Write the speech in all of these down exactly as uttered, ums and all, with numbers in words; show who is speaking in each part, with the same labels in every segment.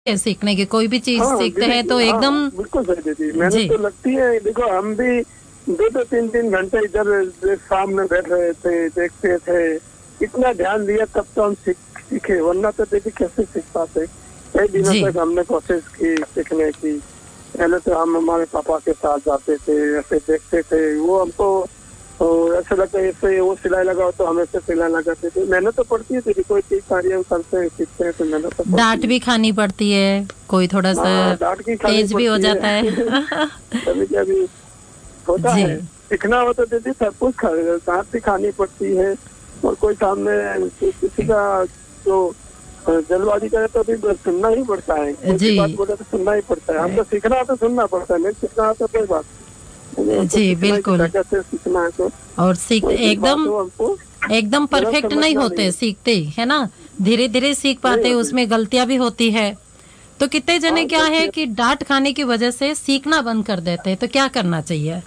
Speaker 1: सीखने की, कोई भी चीज
Speaker 2: हाँ,
Speaker 1: सीखते हैं तो
Speaker 2: हाँ,
Speaker 1: एकदम।
Speaker 2: बिल्कुल सही दीदी, मैंने तो लगती है। देखो हम भी दो दो तीन तीन घंटे इधर सामने बैठ रहे थे, देखते थे, इतना ध्यान दिया तब तो हम सीख सीखे, वरना तो दीदी कैसे सीख पाते। कई दिनों तक हमने कोशिश की सीखने की। पहले तो हम हमारे पापा के साथ जाते थे, ऐसे देखते थे, वो हमको तो ऐसा लगता है इससे वो सिलाई लगाओ तो हमें से सिलाई लगाते थे। मेहनत तो पड़ती है दीदी, कोई चीज कार्य हम करते हैं सीखते हैं तो मेहनत तो
Speaker 1: डांट भी खानी पड़ती है, कोई थोड़ा सा
Speaker 2: डांट की
Speaker 1: तेज भी हो जाता है।
Speaker 2: कभी कभी होता है। सीखना हो तो दीदी सब कुछ डांट भी खानी पड़ती है, और कोई सामने किसी का जो जल्दबाजी करे तो भी सुनना ही पड़ता है, कोई बात बोले तो सुनना ही पड़ता है। हमको सीखना हो तो सुनना पड़ता है, नहीं सीखना हो तो कोई बात।
Speaker 1: जी बिल्कुल।
Speaker 2: सीखना है तो
Speaker 1: और सीख एकदम एकदम परफेक्ट नहीं होते सीखते, है ना, धीरे धीरे सीख पाते, उसमें गलतियां भी होती है। तो कितने जने क्या है कि डांट खाने की वजह से सीखना बंद कर देते हैं, तो क्या करना चाहिए?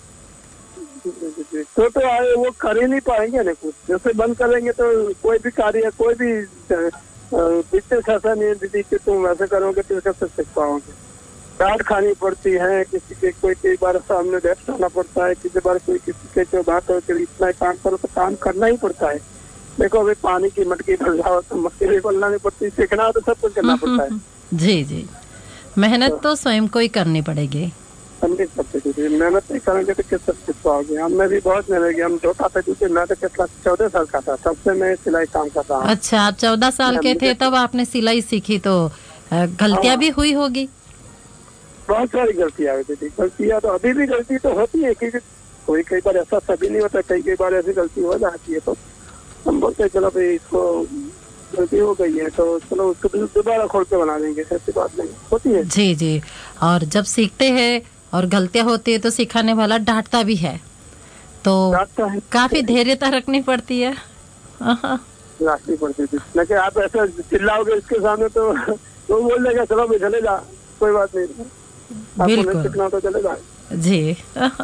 Speaker 2: तो तो आए वो कर ही नहीं पाएंगे ना कुछ, जैसे बंद करेंगे तो कोई भी कार्य कोई भी बिजनेस ऐसा नहीं है दीदी कि तुम वैसे करोगे तो कैसे सीख पाओगे। डांट खानी पड़ती है, किसी के कोई कई बार सामने बैठ जाना पड़ता है, किसी बार कोई किसी के जो बात हो कि इतना काम करो तो काम करना ही पड़ता है। देखो अभी पानी की मटकी भर जाओ तो मटकी भी खोलना नहीं पड़ती, सीखना हो तो सब कुछ करना पड़ता है।
Speaker 1: जी जी, मेहनत तो स्वयं को ही करनी पड़ेगी।
Speaker 2: करनी पड़ती, मेहनत नहीं करेंगे तो कैसे सीख पाओगे। हमने भी बहुत मेहनत की, हम छोटा था क्योंकि मैं तो कितना चौदह साल का था तब से मैं सिलाई काम करता हूँ।
Speaker 1: अच्छा, आप चौदह साल के थे तब आपने सिलाई सीखी, तो गलतियाँ भी हुई होगी?
Speaker 2: बहुत सारी गलतियां हुई थी। गलतियां तो अभी भी गलती तो होती है, क्योंकि कोई कई बार ऐसा सभी नहीं होता, कई कई बार ऐसी गलती हो जाती है। तो हम बोलते चलो भाई इसको गलती हो गई है तो चलो उसको दोबारा खोल के बना देंगे, ऐसी बात नहीं होती है।
Speaker 1: जी जी, और जब सीखते हैं और गलतियां होती है तो सिखाने वाला डांटता भी है, तो है। काफी धैर्यता रखनी पड़ती है।
Speaker 2: रखनी पड़ती थी, लेकिन आप ऐसा चिल्लाओगे इसके सामने तो वो बोल देगा चलो भाई चले जा, कोई बात नहीं,
Speaker 1: बिल्कुल
Speaker 2: सीखना तो चलेगा
Speaker 1: जी।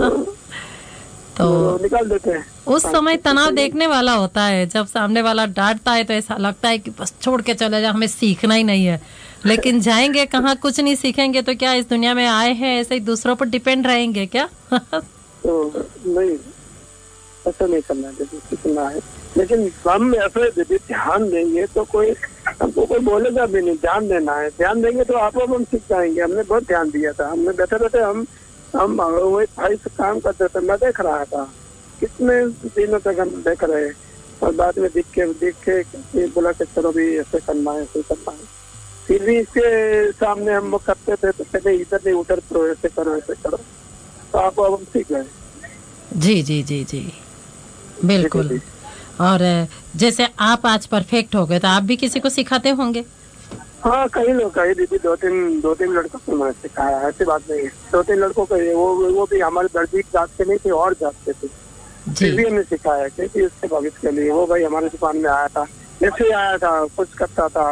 Speaker 1: तो
Speaker 2: निकाल देते हैं।
Speaker 1: उस समय तनाव देखने वाला होता है, जब सामने वाला डांटता है तो ऐसा लगता है कि बस छोड़ के चले जा, हमें सीखना ही नहीं है। लेकिन जाएंगे कहाँ, कुछ नहीं सीखेंगे तो क्या इस दुनिया में आए हैं ऐसे ही दूसरों पर डिपेंड रहेंगे क्या?
Speaker 2: तो नहीं, ऐसा नहीं करना है, सीखना है। लेकिन हम ऐसे ध्यान देंगे तो कोई हमको कोई बोलेगा भी नहीं, ध्यान देना है। ध्यान देंगे तो आप हम सीख जाएंगे। हमने बहुत ध्यान दिया था, हमने बैठे बैठे हम हम वो भाई से काम करते थे, मैं देख रहा था कितने दिनों तक हम देख रहे, और बाद में दिख के दिख के बोला कि चलो भी ऐसे करना है ऐसे करना है। फिर भी इसके सामने हम करते थे तो कहते इधर नहीं उधर करो, ऐसे करो ऐसे करो, तो आप अब हम सीख गए।
Speaker 1: जी जी जी जी बिल्कुल। और जैसे आप आज परफेक्ट हो गए तो आप भी किसी को सिखाते होंगे?
Speaker 2: हाँ, कई लोग कई दीदी, दो तीन दो तीन लड़कों को मैंने सिखाया, ऐसी बात नहीं है। दो तीन लड़कों को, वो वो भी हमारे दर्जी जात के नहीं थे और जात के थे, फिर भी हमने सिखाया क्योंकि उसके भविष्य के लिए। वो भाई हमारे दुकान में आया था, ऐसे आया था, कुछ करता था,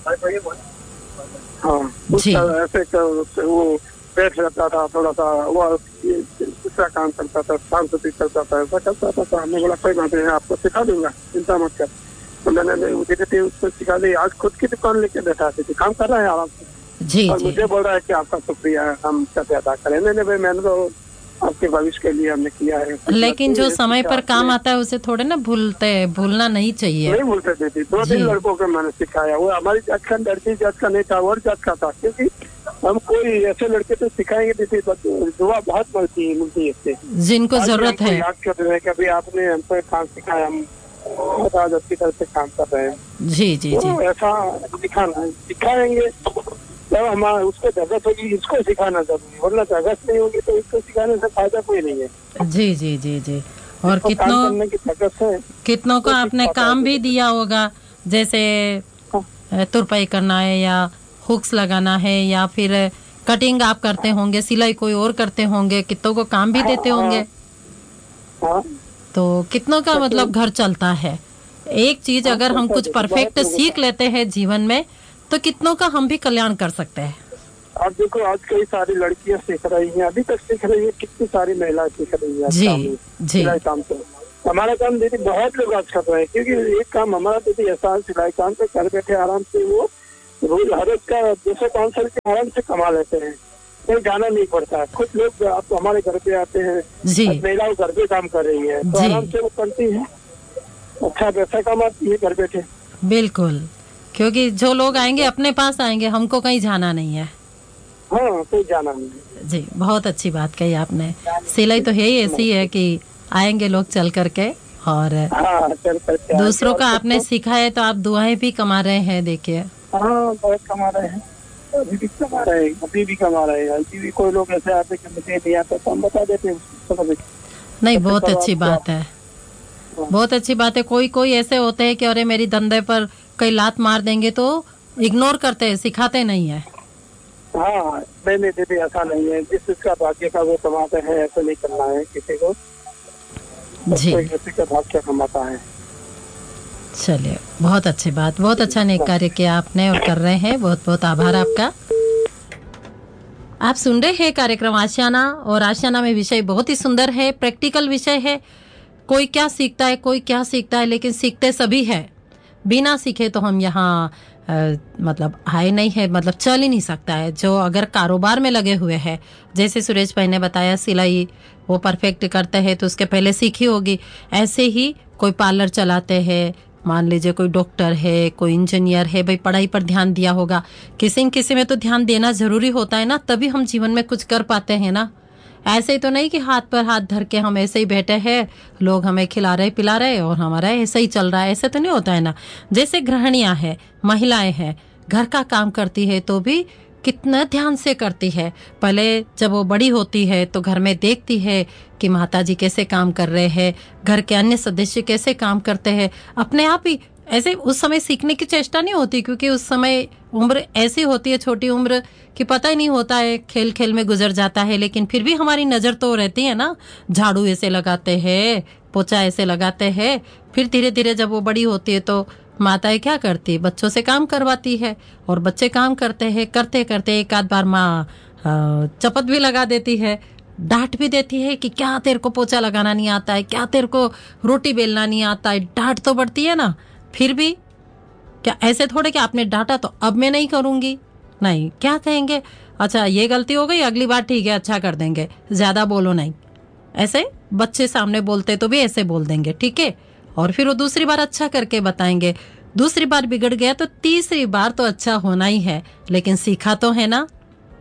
Speaker 2: हाँ ऐसे वो बैठ रहता था, थोड़ा सा वो दूसरा काम करता था, सांस्कृतिक करता था, ऐसा करता था। तो हमने बोला कोई बात नहीं, आपको सिखा दूंगा, चिंता मत कर। तो मैंने उसको सिखा दी, आज खुद की दुकान लेके बैठा थी, काम कर रहा है आराम से जी, और जी। मुझे बोल रहा है कि आपका शुक्रिया, हम कैसे अदा करें। मैंने भाई मैंने तो आपके भविष्य के लिए हमने किया है।
Speaker 1: लेकिन जो समय पर काम आता है उसे थोड़े ना भूलते, भूलना नहीं चाहिए।
Speaker 2: नहीं भूलते थे। दो तीन लड़कों को मैंने सिखाया, वो हमारी जात का लड़की जात का नहीं था, और जात का था, क्योंकि हम कोई ऐसे लड़के तो सिखाएंगे थे, दुआ बहुत मिलती है मिलती है इससे,
Speaker 1: जिनको जरूरत है।
Speaker 2: याद कर रहे हैं कभी आपने हमको काम सिखाया, हम आज अच्छी तरह से काम कर रहे हैं।
Speaker 1: जी जी जी,
Speaker 2: ऐसा सिखाना सिखाएंगे जब हमारा उसको जगत होगी, इसको सिखाना जरूरी, वरना जगत नहीं होगी तो इसको सिखाने से फायदा कोई नहीं है।
Speaker 1: जी जी जी जी और कितनों कितनों को आपने काम भी दिया होगा, जैसे तुरपाई करना है या हुक्स लगाना है या फिर कटिंग आप करते होंगे, सिलाई कोई और करते होंगे, कितनों को काम भी देते होंगे। तो कितनों का मतलब घर चलता है। एक चीज अगर हम कुछ परफेक्ट सीख लेते हैं जीवन में तो कितनों का हम भी कल्याण कर सकते हैं।
Speaker 2: आप देखो आज कई सारी लड़कियां सीख रही हैं, अभी तक सीख रही है, कितनी सारी महिलाएं सीख रही हैं जी जी सिलाई काम से। हमारा काम दीदी बहुत लोग आज कर रहे हैं, क्योंकि एक काम हमारा दीदी ऐसा सिलाई काम पे घर बैठे आराम से वो रोज हर एक का दो सौ पाँच सौ रुपये आराम से कमा लेते हैं, कोई जाना नहीं पड़ता। कुछ लोग आप हमारे घर पे आते हैं, महिलाओं घर पे काम कर रही है तो आराम से वो करती है, अच्छा पैसा कमाती है घर बैठे।
Speaker 1: बिल्कुल, क्योंकि जो लोग आएंगे अपने पास आएंगे, हमको कहीं जाना नहीं है।
Speaker 2: हाँ, कोई जाना नहीं है।
Speaker 1: जी, बहुत अच्छी बात कही आपने। सिलाई तो है ही ऐसी है कि आएंगे लोग चल करके, और
Speaker 2: हाँ, चल करके
Speaker 1: दूसरों का आपने सिखाया तो आप दुआएं भी कमा रहे हैं। देखिए,
Speaker 2: हाँ, बहुत कमा रहे हैं, अभी भी कमा रहे हैं, अभी भी कमा रहे हैं। अभी भी कोई लोग ऐसे आते कि मुझे नहीं आता तो हम बता देते हैं।
Speaker 1: नहीं, बहुत अच्छी बात है, बहुत अच्छी बात है। कोई कोई ऐसे होते हैं कि अरे मेरी धंधे पर कई लात मार देंगे तो इग्नोर करते हैं, सिखाते नहीं है।
Speaker 2: हाँ, नहीं नहीं दीदी, ऐसा नहीं है। जिस जिसका भाग्य का वो कमाते हैं, ऐसा नहीं करना है किसी को जी, किसी का भाग्य कमाता है।
Speaker 1: चलिए, बहुत अच्छी बात, बहुत अच्छा नेक कार्य किया आपने और कर रहे हैं, बहुत बहुत आभार आपका। आप सुन रहे हैं कार्यक्रम आशियाना, और आशियाना में विषय बहुत ही सुंदर है, प्रैक्टिकल विषय है। कोई क्या सीखता है, कोई क्या सीखता है, लेकिन सीखते सभी है। बिना सीखे तो हम यहाँ मतलब आए नहीं है, मतलब चल ही नहीं सकता है। जो अगर कारोबार में लगे हुए हैं, जैसे सुरेश भाई ने बताया सिलाई वो परफेक्ट करते हैं तो उसके पहले सीखी होगी। ऐसे ही कोई पार्लर चलाते हैं, मान लीजिए कोई डॉक्टर है, कोई इंजीनियर है, भाई पढ़ाई पर ध्यान दिया होगा। किसी न किसी में तो ध्यान देना जरूरी होता है ना, तभी हम जीवन में कुछ कर पाते हैं ना। ऐसे ही तो नहीं कि हाथ पर हाथ धर के हम ऐसे ही बैठे हैं, लोग हमें खिला रहे पिला रहे और हमारा ऐसे ही चल रहा है, ऐसे तो नहीं होता है ना। जैसे गृहिणियां हैं, महिलाएं हैं, घर का काम करती है तो भी कितना ध्यान से करती है। पहले जब वो बड़ी होती है तो घर में देखती है कि माताजी कैसे काम कर रहे हैं, घर के अन्य सदस्य कैसे काम करते हैं, अपने आप ही ऐसे उस समय सीखने की चेष्टा नहीं होती, क्योंकि उस समय उम्र ऐसी होती है, छोटी उम्र, कि पता ही नहीं होता है, खेल खेल में गुजर जाता है। लेकिन फिर भी हमारी नजर तो रहती है ना, झाड़ू ऐसे लगाते हैं, पोछा ऐसे लगाते हैं। फिर धीरे धीरे जब वो बड़ी होती है तो माताएं क्या करती है, बच्चों से काम करवाती है, और बच्चे काम करते हैं, करते करते एक आध बार माँ चपत भी लगा देती है, डांट भी देती है कि क्या तेरे को पोछा लगाना नहीं आता है, क्या तेरे को रोटी बेलना नहीं आता है। डांट तो बढ़ती है ना। फिर भी क्या ऐसे थोड़े कि आपने डांटा तो अब मैं नहीं करूंगी, नहीं, क्या कहेंगे, अच्छा ये गलती हो गई, अगली बार ठीक है, अच्छा कर देंगे, ज्यादा बोलो नहीं। ऐसे बच्चे सामने बोलते तो भी ऐसे बोल देंगे, ठीक है। और फिर वो दूसरी बार अच्छा करके बताएंगे, दूसरी बार बिगड़ गया तो तीसरी बार तो अच्छा होना ही है, लेकिन सीखा तो है ना।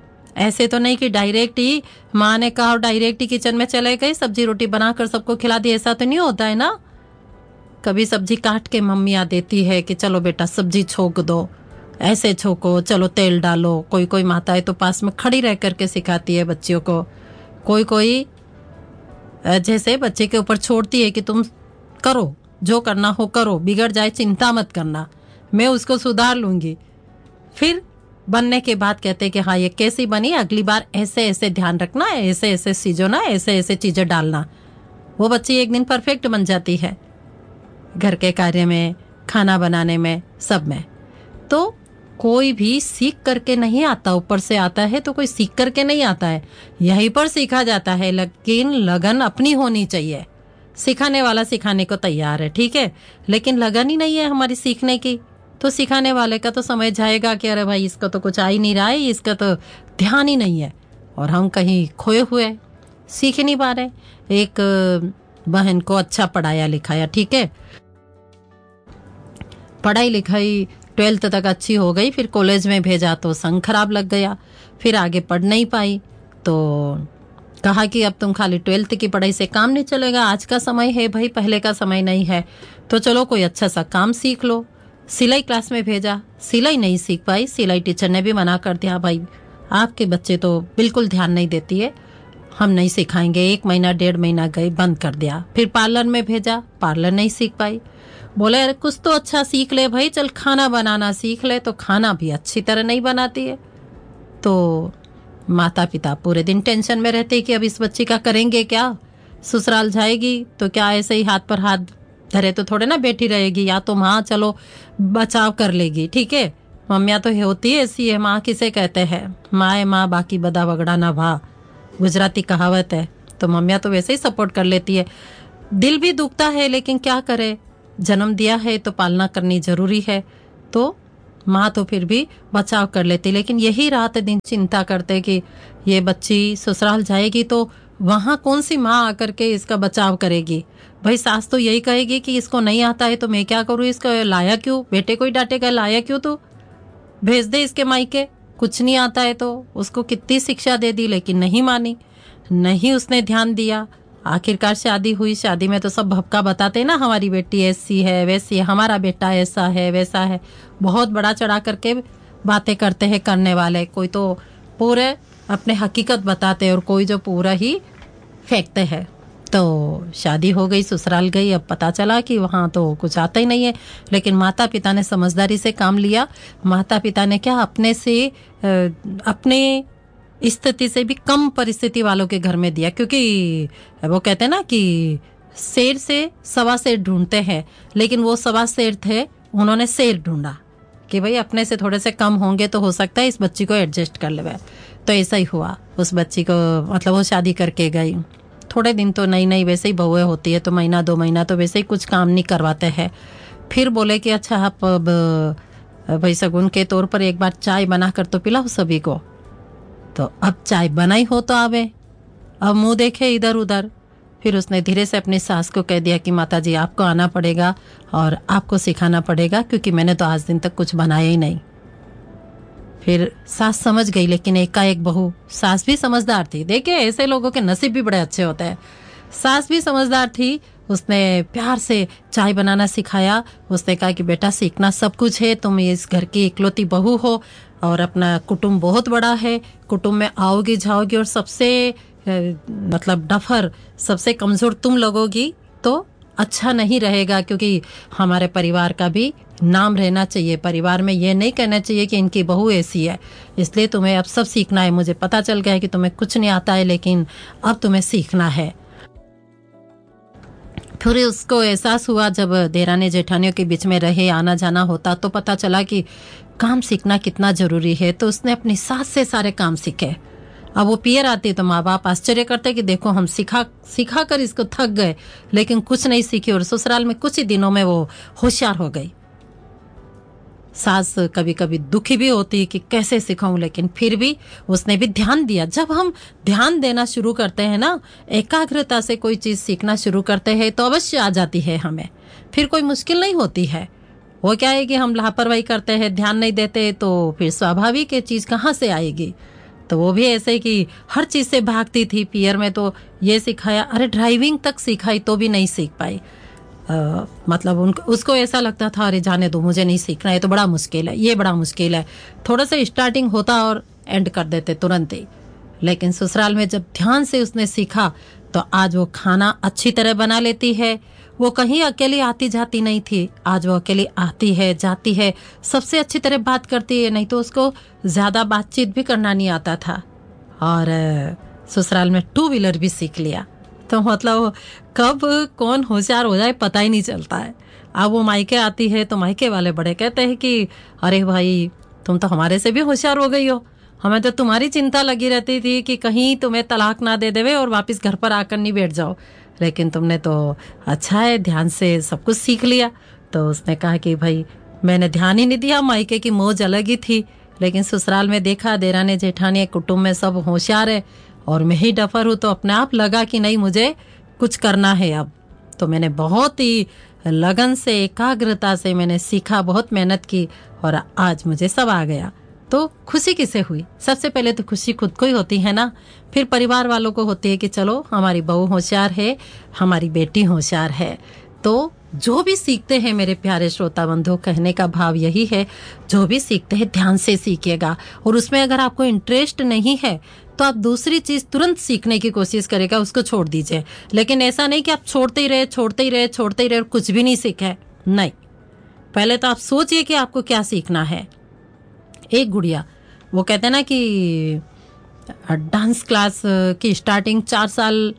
Speaker 1: ऐसे तो नहीं कि डायरेक्ट ही माँ ने कहा और डायरेक्ट ही किचन में चले गए, सब्जी रोटी बनाकर सबको खिला दी, ऐसा तो नहीं होता है ना। कभी सब्जी काट के मम्मियाँ देती है कि चलो बेटा सब्जी छोक दो, ऐसे छोको, चलो तेल डालो। कोई कोई माताएं तो पास में खड़ी रह करके सिखाती है बच्चियों को। कोई कोई जैसे बच्चे के ऊपर छोड़ती है कि तुम करो, जो करना हो करो, बिगड़ जाए चिंता मत करना, मैं उसको सुधार लूंगी। फिर बनने के बाद कहते हैं कि हाँ ये कैसी बनी, अगली बार ऐसे ऐसे ध्यान रखना, ऐसे ऐसे चीजों ना, ऐसे ऐसे चीजें डालना। वो बच्ची एक दिन परफेक्ट बन जाती है, घर के कार्य में, खाना बनाने में, सब में। तो कोई भी सीख करके नहीं आता, ऊपर से आता है तो कोई सीख करके नहीं आता है, यहीं पर सीखा जाता है। लेकिन लगन अपनी होनी चाहिए। सिखाने वाला सिखाने को तैयार है, ठीक है, लेकिन लगन ही नहीं है हमारी सीखने की, तो सिखाने वाले का तो समझ जाएगा कि अरे भाई इसका तो कुछ आ ही नहीं रहा है, इसका तो ध्यान ही नहीं है, और हम कहीं खोए हुए सीख ही नहीं पा रहे। एक बहन को अच्छा पढ़ाया लिखाया, ठीक है, पढ़ाई लिखाई ट्वेल्थ तक अच्छी हो गई, फिर कॉलेज में भेजा तो संग खराब लग गया, फिर आगे पढ़ नहीं पाई, तो कहा कि अब तुम खाली ट्वेल्थ की पढ़ाई से काम नहीं चलेगा, आज का समय है भाई, पहले का समय नहीं है, तो चलो कोई अच्छा सा काम सीख लो। सिलाई क्लास में भेजा, सिलाई नहीं सीख पाई, सिलाई टीचर ने भी मना कर दिया, भाई आपके बच्चे तो बिल्कुल ध्यान नहीं देती है, हम नहीं सिखाएंगे। एक महीना डेढ़ महीना गई, बंद कर दिया। फिर पार्लर में भेजा, पार्लर नहीं सीख पाई, बोले अरे कुछ तो अच्छा सीख ले भाई, चल खाना बनाना सीख ले, तो खाना भी अच्छी तरह नहीं बनाती है। तो माता पिता पूरे दिन टेंशन में रहते कि अब इस बच्ची का करेंगे क्या, ससुराल जाएगी तो क्या ऐसे ही हाथ पर हाथ धरे तो थोड़े ना बैठी रहेगी, या तो माँ चलो बचाव कर लेगी, ठीक है, मम्मियाँ तो होती है ऐसी है, माँ किसे कहते हैं, माँ है माँ बाकी बदा बगड़ा ना भा, गुजराती कहावत है। तो मम्मियाँ तो वैसे ही सपोर्ट कर लेती है, दिल भी दुखता है, लेकिन क्या करे, जन्म दिया है तो पालना करनी जरूरी है। तो माँ तो फिर भी बचाव कर लेती, लेकिन यही रात दिन चिंता करते कि ये बच्ची ससुराल जाएगी तो वहाँ कौन सी माँ आकर के इसका बचाव करेगी। भाई सास तो यही कहेगी कि इसको नहीं आता है तो मैं क्या करूँ, इसको लाया क्यों, बेटे को ही डांटेगा, लाया क्यों, तो भेज दे इसके मायके, कुछ नहीं आता है तो। उसको कितनी शिक्षा दे दी लेकिन नहीं मानी, नहीं उसने ध्यान दिया। आखिरकार शादी हुई, शादी में तो सब भपका बताते ना, हमारी बेटी ऐसी है वैसी है, हमारा बेटा ऐसा है वैसा है, बहुत बड़ा चढ़ा करके बातें करते हैं करने वाले। कोई तो पूरे अपने हकीकत बताते और कोई जो पूरा ही फेंकते हैं। तो शादी हो गई, ससुराल गई, अब पता चला कि वहाँ तो कुछ आता ही नहीं है। लेकिन माता पिता ने समझदारी से काम लिया। माता पिता ने क्या, अपने से अपने स्थिति से भी कम परिस्थिति वालों के घर में दिया, क्योंकि वो कहते हैं ना कि शेर से सवा शेर ढूंढते हैं, लेकिन वो सवा शेर थे, उन्होंने शेर ढूंढा कि भाई अपने से थोड़े से कम होंगे तो हो सकता है इस बच्ची को एडजस्ट कर ले। तो ऐसा ही हुआ उस बच्ची को, मतलब वो शादी करके गई। थोड़े दिन तो नई नई वैसे ही बहुएं होती है तो महीना दो महीना तो वैसे ही कुछ काम नहीं करवाते हैं। फिर बोले कि अच्छा आप अब भाई सगुन के तौर पर एक बार चाय बना कर तो पिलाओ सभी को। तो अब चाय बनाई हो तो आवे, अब मुंह देखे इधर उधर। फिर उसने धीरे से अपनी सास को कह दिया कि माता जी आपको आना पड़ेगा और आपको सिखाना पड़ेगा, क्योंकि मैंने तो आज दिन तक कुछ बनाया ही नहीं। फिर सास समझ गई, लेकिन एकाएक बहू, सास भी समझदार थी। देखिए ऐसे लोगों के नसीब भी बड़े अच्छे होते हैं। सास भी समझदार थी, उसने प्यार से चाय बनाना सिखाया। उसने कहा कि बेटा सीखना सब कुछ है, तुम इस घर की इकलौती बहू हो और अपना कुटुंब बहुत बड़ा है, कुटुंब में आओगी जाओगी और सबसे मतलब डफर, सबसे कमजोर तुम लगोगी तो अच्छा नहीं रहेगा, क्योंकि हमारे परिवार का भी नाम रहना चाहिए। परिवार में ये नहीं कहना चाहिए कि इनकी बहू ऐसी है, इसलिए तुम्हें अब सब सीखना है। मुझे पता चल गया है कि तुम्हें कुछ नहीं आता है, लेकिन अब तुम्हें सीखना है। फिर उसको एहसास हुआ जब देरानी जेठानियों के बीच में रहे, आना जाना होता, तो पता चला कि काम सीखना कितना जरूरी है। तो उसने अपनी सास से सारे काम सीखे। अब वो पियर आती तो माँ बाप आश्चर्य करते कि देखो हम सिखा सिखा कर इसको थक गए, लेकिन कुछ नहीं सीखी। और ससुराल में कुछ ही दिनों में वो होशियार हो गई। सास कभी कभी दुखी भी होती कि कैसे सिखाऊं, लेकिन फिर भी उसने भी ध्यान दिया। जब हम ध्यान देना शुरू करते हैं ना, एकाग्रता से कोई चीज सीखना शुरू करते हैं तो अवश्य आ जाती है हमें, फिर कोई मुश्किल नहीं होती है। वो क्या है कि हम लापरवाही करते हैं, ध्यान नहीं देते, तो फिर स्वाभाविक ये चीज कहाँ से आएगी। तो वो भी ऐसे कि हर चीज से भागती थी। पियर में तो ये सिखाया, अरे ड्राइविंग तक सिखाई तो भी नहीं सीख पाई। Uh, मतलब उनको उसको ऐसा लगता था अरे जाने दो, मुझे नहीं सीखना है, तो बड़ा मुश्किल है, ये बड़ा मुश्किल है। थोड़ा सा स्टार्टिंग होता और एंड कर देते तुरंत ही। लेकिन ससुराल में जब ध्यान से उसने सीखा तो आज वो खाना अच्छी तरह बना लेती है। वो कहीं अकेली आती जाती नहीं थी, आज वो अकेली आती है जाती है, सबसे अच्छी तरह बात करती है। नहीं तो उसको ज्यादा बातचीत भी करना नहीं आता था। और ससुराल में टू व्हीलर भी सीख लिया। तो मतलब कब कौन होशियार हो जाए पता ही नहीं चलता है। अब वो मायके आती है तो मायके वाले बड़े कहते हैं कि अरे भाई तुम तो हमारे से भी होशियार हो गई हो, हमें तो तुम्हारी चिंता लगी रहती थी कि कहीं तुम्हें तलाक ना दे देवे और वापस घर पर आकर नहीं बैठ जाओ, लेकिन तुमने तो अच्छा है ध्यान से सब कुछ सीख लिया। तो उसने कहा कि भाई मैंने ध्यान ही नहीं दिया, मायके की मौज अलग ही थी, लेकिन ससुराल में देखा देरानी जेठानी कुटुंब में सब होशियार है और मैं ही डफर हूँ, तो अपने आप लगा कि नहीं मुझे कुछ करना है अब। तो मैंने बहुत ही लगन से एकाग्रता से मैंने सीखा, बहुत मेहनत की और आज मुझे सब आ गया। तो खुशी किसे हुई? सबसे पहले तो खुशी खुद को ही होती है ना, फिर परिवार वालों को होती है कि चलो हमारी बहू होशियार है, हमारी बेटी होशियार है। तो जो भी सीखते हैं मेरे प्यारे श्रोता बंधु, कहने का भाव यही है, जो भी सीखते हैं ध्यान से सीखिएगा। और उसमें अगर आपको इंटरेस्ट नहीं है तो आप दूसरी चीज तुरंत सीखने की कोशिश करेगा, उसको छोड़ दीजिए। लेकिन ऐसा नहीं कि आप छोड़ते ही रहे छोड़ते ही रहे छोड़ते ही रहे और कुछ भी नहीं सीखे, नहीं। पहले तो आप सोचिए कि आपको क्या सीखना है। एक गुड़िया, वो कहते हैं ना कि डांस क्लास की स्टार्टिंग चार साल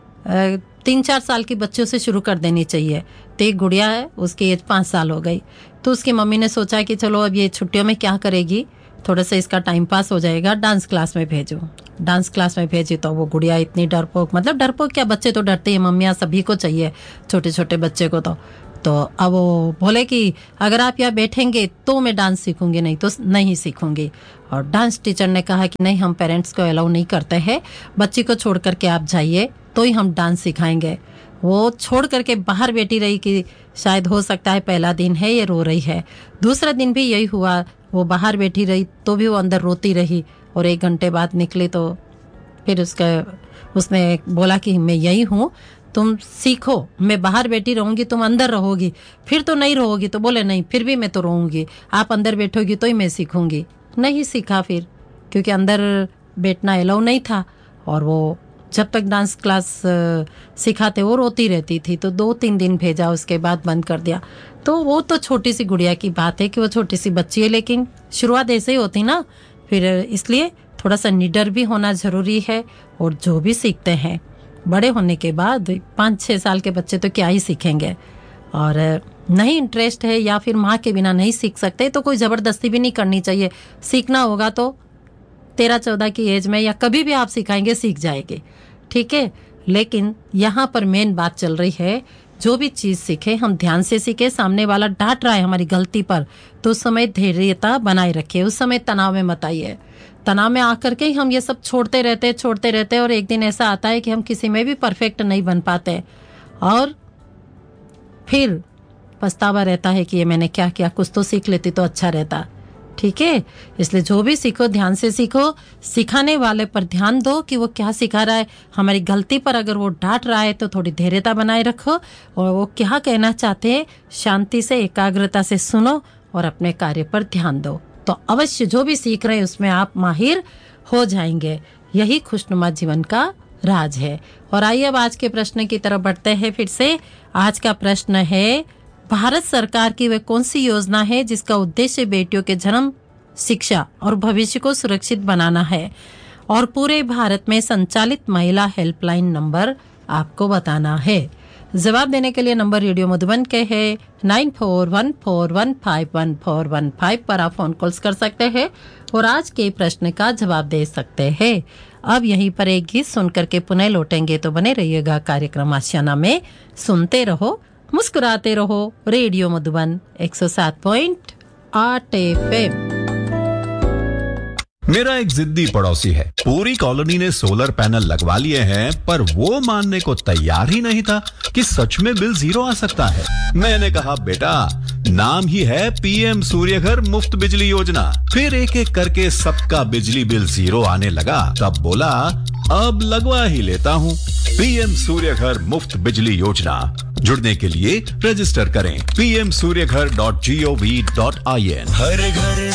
Speaker 1: तीन चार साल के बच्चों से शुरू कर देनी चाहिए। तो एक गुड़िया है, उसकी एज पाँच साल हो गई, तो उसकी मम्मी ने सोचा कि चलो अब ये छुट्टियों में क्या करेगी, थोड़ा सा इसका टाइम पास हो जाएगा, डांस क्लास में भेजो। डांस क्लास में भेजी तो वो गुड़िया इतनी डरपोक, मतलब डरपोक क्या, बच्चे तो डरते हैं, मम्मियाँ सभी को चाहिए छोटे छोटे बच्चे को। तो तो अब वो बोले कि अगर आप यहाँ बैठेंगे तो मैं डांस सीखूंगी, नहीं तो नहीं सीखूंगी। और डांस टीचर ने कहा कि नहीं, हम पेरेंट्स को अलाउ नहीं करते हैं, बच्ची को छोड़ करके आप जाइए तो ही हम डांस सिखाएंगे। वो छोड़ करके बाहर बैठी रही कि शायद हो सकता है पहला दिन है ये रो रही है। दूसरा दिन भी यही हुआ, वो बाहर बैठी रही तो भी वो अंदर रोती रही। और एक घंटे बाद निकली तो फिर उसका उसने बोला कि मैं यही हूँ, तुम सीखो, मैं बाहर बैठी रहूंगी, तुम अंदर रहोगी, फिर तो नहीं रहोगी। तो बोले नहीं, फिर भी मैं तो रहूंगी, आप अंदर बैठोगी तो ही मैं सीखूंगी। नहीं सीखा फिर, क्योंकि अंदर बैठना अलाउ नहीं था। और वो जब तक डांस क्लास सिखाते वो रोती रहती थी। तो दो तीन दिन भेजा, उसके बाद बंद कर दिया। तो वो तो छोटी सी गुड़िया की बात है कि वो छोटी सी बच्ची है, लेकिन शुरुआत ऐसे ही होती ना। फिर इसलिए थोड़ा सा निडर भी होना जरूरी है। और जो भी सीखते हैं बड़े होने के बाद, पाँच छः साल के बच्चे तो क्या ही सीखेंगे। और नहीं इंटरेस्ट है या फिर माँ के बिना नहीं सीख सकते तो कोई ज़बरदस्ती भी नहीं करनी चाहिए। सीखना होगा तो तेरह चौदह की एज में या कभी भी आप सिखाएंगे, सीख जाएंगे, ठीक है। लेकिन यहाँ पर मेन बात चल रही है, जो भी चीज़ सीखे हम ध्यान से सीखे। सामने वाला डांट रहा है हमारी गलती पर तो उस समय धैर्यता बनाए रखिए, उस समय तनाव में मत आइए। तनाव में आकर के ही हम ये सब छोड़ते रहते छोड़ते रहते और एक दिन ऐसा आता है कि हम किसी में भी परफेक्ट नहीं बन पाते और फिर पछतावा रहता है कि ये मैंने क्या किया, कुछ तो सीख लेती तो अच्छा रहता, ठीक है। इसलिए जो भी सीखो ध्यान से सीखो, सिखाने वाले पर ध्यान दो कि वो क्या सिखा रहा है। हमारी गलती पर अगर वो डांट रहा है तो थोड़ी धैर्यता बनाए रखो और वो क्या कहना चाहते हैं शांति से एकाग्रता से सुनो और अपने कार्य पर ध्यान दो, तो अवश्य जो भी सीख रहे हैं उसमें आप माहिर हो जाएंगे। यही खुशनुमा जीवन का राज है। और आइए अब आज के प्रश्न की तरफ बढ़ते हैं फिर से। आज का प्रश्न है, भारत सरकार की वह कौन सी योजना है जिसका उद्देश्य बेटियों के जन्म, शिक्षा और भविष्य को सुरक्षित बनाना है? और पूरे भारत में संचालित महिला हेल्पलाइन नंबर आपको बताना है। जवाब देने के लिए नंबर रेडियो मधुबन के है nine four one four one five one four one five पर आप फोन कॉल्स कर सकते हैं और आज के प्रश्न का जवाब दे सकते हैं। अब यहीं पर एक गीत सुनकर के पुनः लौटेंगे, तो बने रहिएगा कार्यक्रम आशियाना में। सुनते रहो, मुस्कुराते रहो। रेडियो मधुबन एक सौ सात पॉइंट आठ एफ एम।
Speaker 3: मेरा एक जिद्दी पड़ोसी है, पूरी कॉलोनी ने सोलर पैनल लगवा लिए हैं, पर वो मानने को तैयार ही नहीं था कि सच में बिल जीरो आ सकता है। मैंने कहा बेटा, नाम ही है पीएम सूर्यघर मुफ्त बिजली योजना। फिर एक एक करके सबका बिजली बिल जीरो आने लगा। तब बोला अब लगवा ही लेता हूँ। पीएम सूर्यघर मुफ्त बिजली योजना, जुड़ने के लिए रजिस्टर करें P M Surya Ghar dot G O V dot I N.
Speaker 4: हर घर